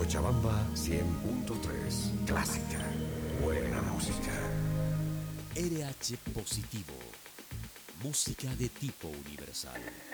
Cochabamba 100.3. Clásica. Buena música. RH Positivo. Música de tipo universal.